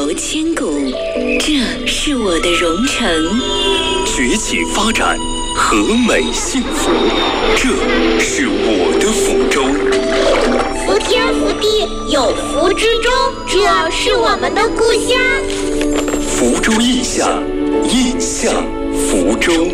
流千古，这是我的蓉城。 崛起发展，和美幸福，这是我的福州。 福天福地，有福之州，这是我们的故乡。 福州印象，印象福州。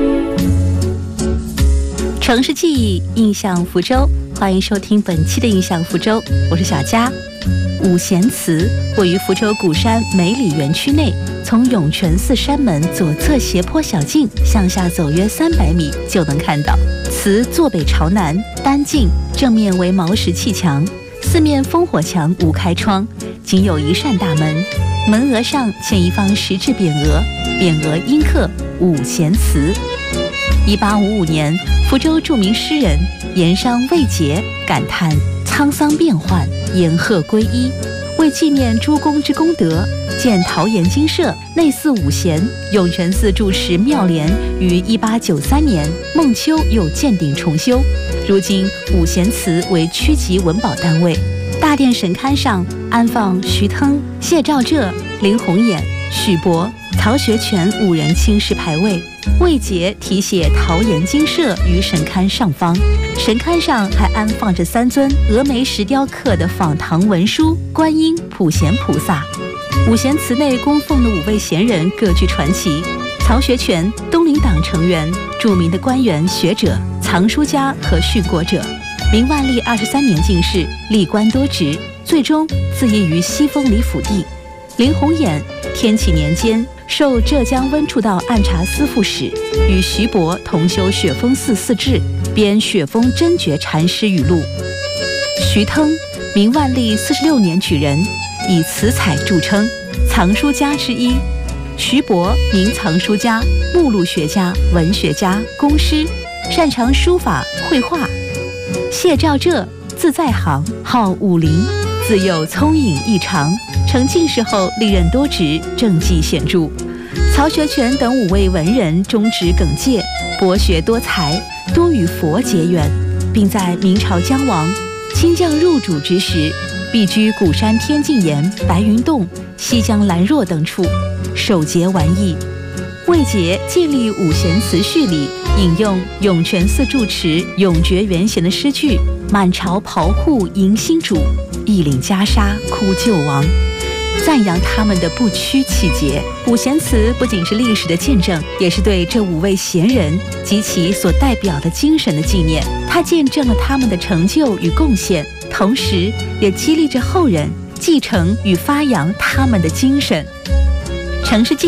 城市记忆，印象福州。欢迎收听本期的印象福州，我是小佳。五贤祠位于福州鼓山梅里园区内，从涌泉寺山门左侧斜坡小径向下走约300米就能看到。祠坐北朝南，单进，正面为毛石砌墙，四面烽火墙无开窗，仅有一扇大门，门额上嵌一方石质匾额，匾额阴刻五贤祠。1855年，福州著名诗人盐商魏杰感叹沧桑变幻，颜鹤归一，为纪念诸公之功德，建桃岩精舍，内祀五贤。涌泉寺住持妙莲于1893年孟秋又建鼎重修，如今五贤祠为区级文保单位。大殿神龛上安放徐腾、谢兆浙、林鸿衍、许伯、曹学全5人青石牌位，魏杰题写桃岩精舍于神龛上方。神龛上还安放着3尊峨眉石雕刻的仿唐文书观音、普贤菩萨。五贤祠内供奉的5位贤人各具传奇：曹学全，东林党成员，著名的官员学者、藏书家和续国者。明万历23年进士，历官多职，最终自缢于西丰里府地。林鸿衍，天启年间受浙江温处道按察司副使，与徐伯同修雪峰寺寺志，编雪峰真觉禅师语录。徐腾，明万历46年举人，以词采著称，藏书家之一。徐伯，名藏书家、目录学家、文学家、工师，擅长书法、绘画。谢兆浙，字在行，号武林，自幼聪颖异常，成进士后历任多职，政绩显著。曹学全等5位文人忠直耿介，博学多才，多与佛结缘，并在明朝姜王、清将入主之时，避居鼓山天净岩、白云洞、西江兰若等处，守节玩艺。魏杰建立五贤祠序里引用涌泉寺住持永觉元贤的诗句：满朝袍户迎新主，一领袈裟哭救亡，赞扬他们的不屈气节。五贤祠不仅是历史的见证，也是对这5位贤人及其所代表的精神的纪念。它见证了他们的成就与贡献，同时也激励着后人继承与发扬他们的精神。城市